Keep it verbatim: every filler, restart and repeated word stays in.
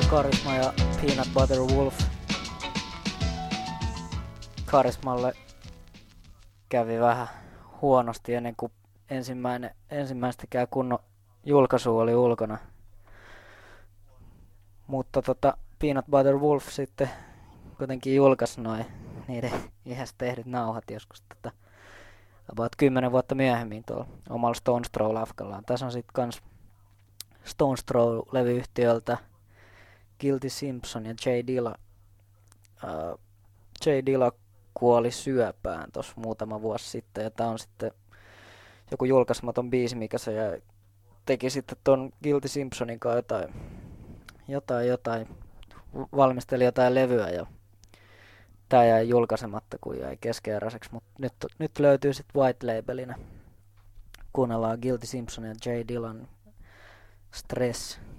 Karisma ja Peanut Butter Wolf. Karismalle kävi vähän huonosti ennen kuin ensimmäinen, ensimmäistäkään kunnon julkaisu oli ulkona. Mutta tota, Peanut Butter Wolf sitten kuitenkin julkaisi noin niiden iästä tehdyt nauhat joskus tota, about kymmenen vuotta myöhemmin tuolla omalla Stones Throw-lafkallaan. Tässä on sitten kans Stones Throw-levyyhtiöltä Guilty Simpson ja J Dilla. Uh, J Dilla kuoli syöpään tuossa muutama vuosi sitten ja tää on sitten joku julkaisematon biisi, mikä se jäi, teki sitten ton Guilty Simpsonin kanssa jotain, jotain, jotain, valmisteli jotain levyä ja tää jäi julkaisematta, kun jäi keskeeräiseksi, mutta nyt, nyt löytyy sitten White Labelinä. Kuunnellaan Guilty Simpson ja J Dillan Stress.